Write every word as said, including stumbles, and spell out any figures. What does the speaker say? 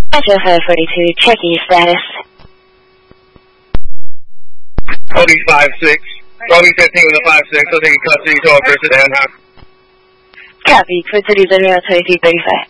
Metro five forty-two, checking your status. Cody five six. Cody fifteen with a five six. I'll take custody to a person down. Copy, Twin City Zero twenty-two thirty-five.